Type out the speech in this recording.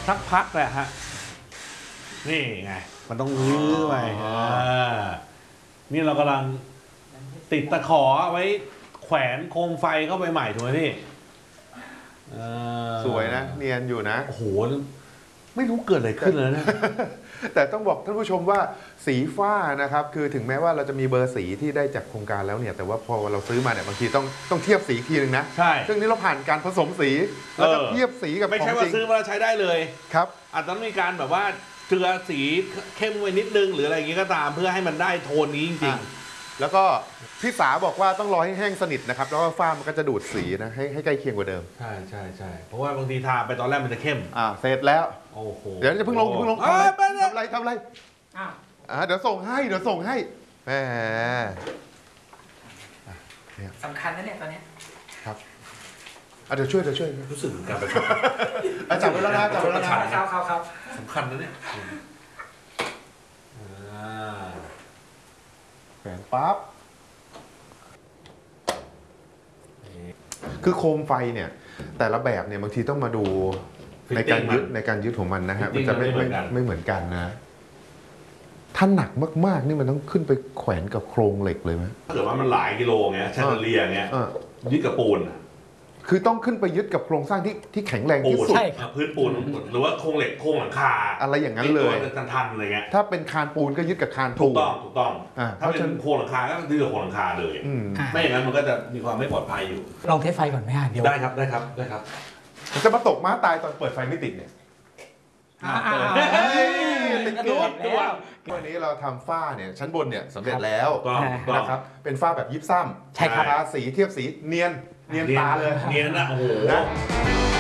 สักพักแหละฮะนี่ไงมันต้องยื้อไปนี่เรากำลังติดตะขอไว้แขวนโคมไฟเข้าไปใหม่ถูกไหมพี่สวยนะเนียนอยู่นะโอ้โหไม่รู้เกิดอะไรขึ้นเลยนะแต่ต้องบอกท่านผู้ชมว่าสีฝ้านะครับคือถึงแม้ว่าเราจะมีเบอร์สีที่ได้จากโครงการแล้วเนี่ยแต่ว่าพอเราซื้อมาเนี่ยบางทีต้องเทียบสีทีนึงนะใช่ซึ่งนี้เราผ่านการผสมสีแล้วก็เทียบสีกับไม่ใช่ว่าซื้อมาแล้วใช้ได้เลยครับอาจจะต้องมีการแบบว่าเจือสีเข้มไว้นิดนึงหรืออะไรอย่างงี้ก็ตามเพื่อให้มันได้โทนนี้จริงๆแล้วก็พี่สาบอกว่าต้องรอให้แห้งสนิทนะครับแล้วก็ฝ้ามันก็จะดูดสีนะให้ใกล้เคียงกว่าเดิมใช่ใช่ใช่เพราะว่าบางทีทาไปตอนแรกมันจะเข้มเสร็จแล้วโอ้โหเดี๋ยวจะเพิ่งลงทำอะไรเดี๋ยวส่งให้แหมสำคัญนะเนี่ยตอนนี้ครับเดี๋ยวช่วยรู้สึกการประชาจับไว้แล้วนะครับสำคัญนะเนี่ยแขวนปั๊บคือโคมไฟเนี่ยแต่ละแบบเนี่ยบางทีต้องมาดูในการยึดของมันนะฮะมันจะไม่เหมือนกันนะถ้าหนักมากๆนี่มันต้องขึ้นไปแขวนกับโครงเหล็กเลยไหมถ้าเกิดว่ามันหลายกิโลเงี้ยแชนเดอเลียเงี้ยยึดกับปูนคือต้องขึ้นไปยึดกับโครงสร้างที่แข็งแรงที่สุดใช่พื้นปูนหรือว่าโครงเหล็กโครงหลังคาอะไรอย่างนั้นเลยทันอะไรเงี้ยถ้าเป็นคานปูนก็ยึดกับคานถูกต้องถ้าเป็นโครงหลังคาก็ยึดกับโครงหลังคาเลยไม่อย่างนั้นมันก็จะมีความไม่ปลอดภัยอยู่ลองเทสไฟก่อนไหมฮะเดี๋ยวได้ครับมันจะมาตกม้าตายตอนเปิดไฟไม่ติดเนี่ยติดตัววันนี้เราทำฝ้าเนี่ยชั้นบนเนี่ยสำเร็จแล้วนะครับเป็นฝ้าแบบยิบซ้ำใช่ครับทาสีเทียบสีเนียนตาเลยเนียนนะโอ้โห